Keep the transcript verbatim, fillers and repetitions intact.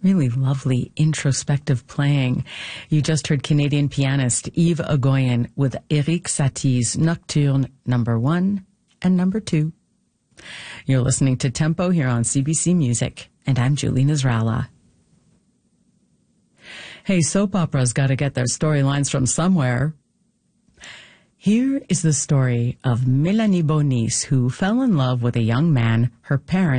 Really lovely introspective playing. You just heard Canadian pianist Yves Ogoian with Erik Satie's Nocturne number one and number two. You're listening to Tempo here on C B C Music, and I'm Julie Nasrallah. Hey, soap operas got to get their storylines from somewhere. Here is the story of Mélanie Beaunis, who fell in love with a young man her parents